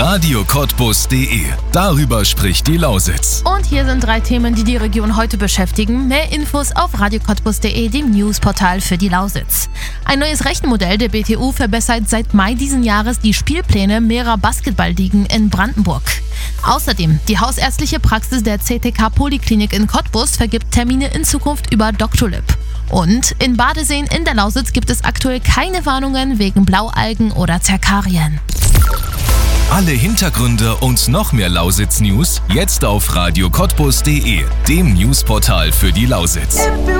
radiocottbus.de. Darüber spricht die Lausitz. Und hier sind 3 Themen, die die Region heute beschäftigen. Mehr Infos auf radiocottbus.de, dem Newsportal für die Lausitz. Ein neues Rechenmodell der BTU verbessert seit Mai diesen Jahres die Spielpläne mehrerer Basketballligen in Brandenburg. Außerdem, die hausärztliche Praxis der CTK Poliklinik in Cottbus vergibt Termine in Zukunft über Doctolib. Und in Badeseen in der Lausitz gibt es aktuell keine Warnungen wegen Blaualgen oder Zerkarien. Alle Hintergründe und noch mehr Lausitz-News jetzt auf radiocottbus.de, dem Newsportal für die Lausitz.